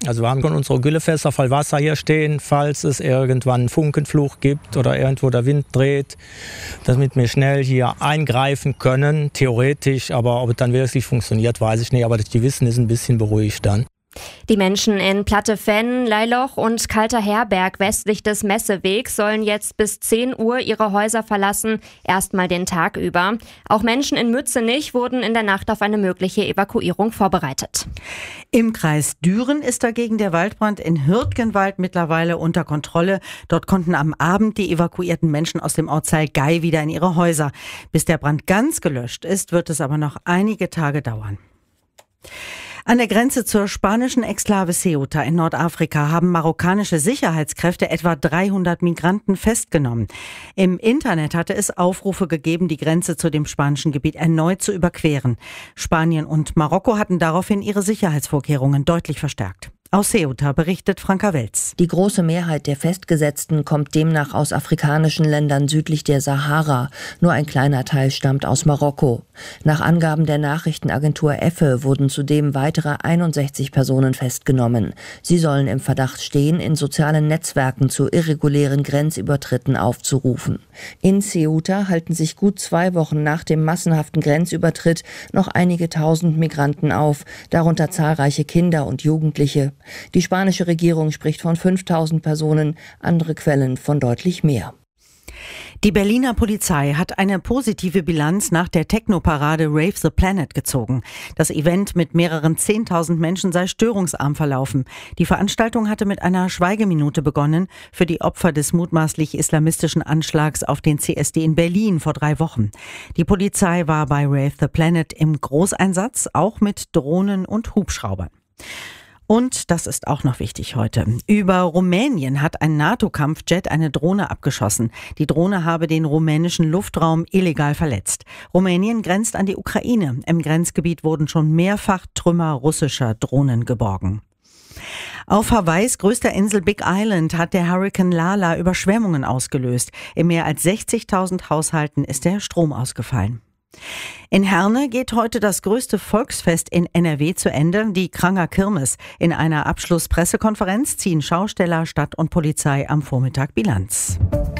Also wir haben schon unsere Güllefässer voll Wasser hier stehen, falls es irgendwann einen Funkenflug gibt oder irgendwo der Wind dreht, damit wir schnell hier eingreifen können, theoretisch. Aber ob es dann wirklich funktioniert, weiß ich nicht. Aber die Wissen ist ein bisschen beruhigt dann. Die Menschen in Plattefenn, Leiloch und Kalter-Herberg westlich des Messewegs sollen jetzt bis 10 Uhr ihre Häuser verlassen, erstmal den Tag über. Auch Menschen in Mützenich wurden in der Nacht auf eine mögliche Evakuierung vorbereitet. Im Kreis Düren ist dagegen der Waldbrand in Hürtgenwald mittlerweile unter Kontrolle. Dort konnten am Abend die evakuierten Menschen aus dem Ortsteil Gei wieder in ihre Häuser. Bis der Brand ganz gelöscht ist, wird es aber noch einige Tage dauern. An der Grenze zur spanischen Exklave Ceuta in Nordafrika haben marokkanische Sicherheitskräfte etwa 300 Migranten festgenommen. Im Internet hatte es Aufrufe gegeben, die Grenze zu dem spanischen Gebiet erneut zu überqueren. Spanien und Marokko hatten daraufhin ihre Sicherheitsvorkehrungen deutlich verstärkt. Aus Ceuta berichtet Franka Welz. Die große Mehrheit der Festgesetzten kommt demnach aus afrikanischen Ländern südlich der Sahara. Nur ein kleiner Teil stammt aus Marokko. Nach Angaben der Nachrichtenagentur EFE wurden zudem weitere 61 Personen festgenommen. Sie sollen im Verdacht stehen, in sozialen Netzwerken zu irregulären Grenzübertritten aufzurufen. In Ceuta halten sich gut 2 Wochen nach dem massenhaften Grenzübertritt noch einige tausend Migranten auf, darunter zahlreiche Kinder und Jugendliche. Die spanische Regierung spricht von 5000 Personen, andere Quellen von deutlich mehr. Die Berliner Polizei hat eine positive Bilanz nach der Techno-Parade Rave the Planet gezogen. Das Event mit mehreren 10.000 Menschen sei störungsarm verlaufen. Die Veranstaltung hatte mit einer Schweigeminute begonnen für die Opfer des mutmaßlich islamistischen Anschlags auf den CSD in Berlin vor 3 Wochen. Die Polizei war bei Rave the Planet im Großeinsatz, auch mit Drohnen und Hubschraubern. Und das ist auch noch wichtig heute. Über Rumänien hat ein NATO-Kampfjet eine Drohne abgeschossen. Die Drohne habe den rumänischen Luftraum illegal verletzt. Rumänien grenzt an die Ukraine. Im Grenzgebiet wurden schon mehrfach Trümmer russischer Drohnen geborgen. Auf Hawaiis größter Insel Big Island hat der Hurrikan Lala Überschwemmungen ausgelöst. In mehr als 60.000 Haushalten ist der Strom ausgefallen. In Herne geht heute das größte Volksfest in NRW zu Ende, die Kranger Kirmes. In einer Abschlusspressekonferenz ziehen Schausteller, Stadt und Polizei am Vormittag Bilanz.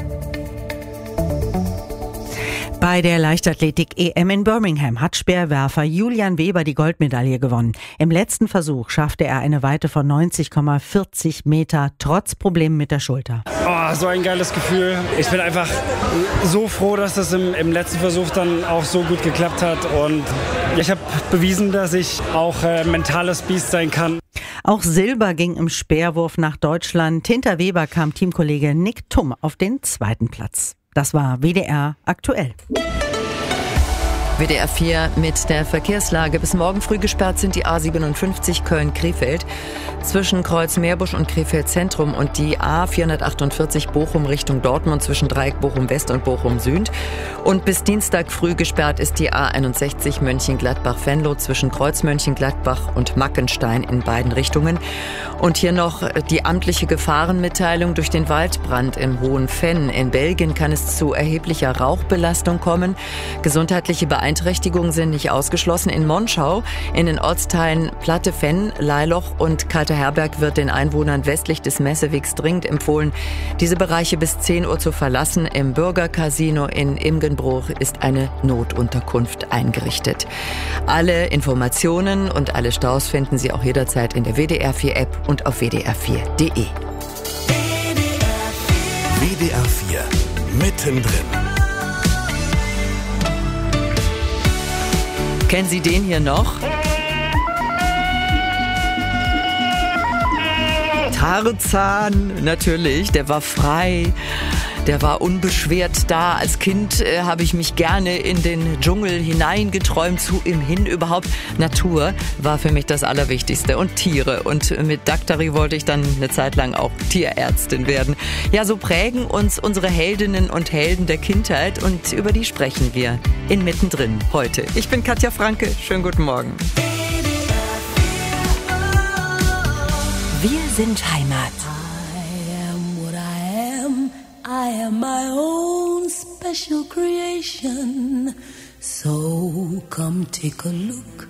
Bei der Leichtathletik-EM in Birmingham hat Speerwerfer Julian Weber die Goldmedaille gewonnen. Im letzten Versuch schaffte er eine Weite von 90,40 Meter, trotz Problemen mit der Schulter. Oh, so ein geiles Gefühl. Ich bin einfach so froh, dass das im letzten Versuch dann auch so gut geklappt hat. Und ich habe bewiesen, dass ich auch mentales Biest sein kann. Auch Silber ging im Speerwurf nach Deutschland. Hinter Weber kam Teamkollege Nick Thum auf den 2. Platz. Das war WDR aktuell. WDR 4 mit der Verkehrslage. Bis morgen früh gesperrt sind die A57 Köln-Krefeld zwischen Kreuz-Meerbusch und Krefeld Zentrum und die A448 Bochum Richtung Dortmund zwischen Dreieck Bochum West und Bochum Süd. Und bis Dienstag früh gesperrt ist die A61 Mönchengladbach-Venlo zwischen Kreuz Mönchengladbach und Mackenstein in beiden Richtungen. Und hier noch die amtliche Gefahrenmitteilung durch den Waldbrand im Hohenfenn. In Belgien kann es zu erheblicher Rauchbelastung kommen. Gesundheitliche Beeinträchtigungen sind nicht ausgeschlossen. In Monschau, in den Ortsteilen Plattefenn, Leiloch und Kalter-Herberg wird den Einwohnern westlich des Messewegs dringend empfohlen, diese Bereiche bis 10 Uhr zu verlassen. Im Bürgercasino in Imgenbruch ist eine Notunterkunft eingerichtet. Alle Informationen und alle Staus finden Sie auch jederzeit in der WDR 4 App und auf wdr4.de. WDR 4 mittendrin. Kennen Sie den hier noch? Tarzan, natürlich, der war frei. Der war unbeschwert da. Als Kind habe ich mich gerne in den Dschungel hineingeträumt, zu ihm hin überhaupt. Natur war für mich das Allerwichtigste und Tiere. Und mit Daktari wollte ich dann eine Zeit lang auch Tierärztin werden. Ja, so prägen uns unsere Heldinnen und Helden der Kindheit und über die sprechen wir in Mittendrin heute. Ich bin Katja Franke. Schönen guten Morgen. Wir sind Heimat. I am my own special creation. So come take a look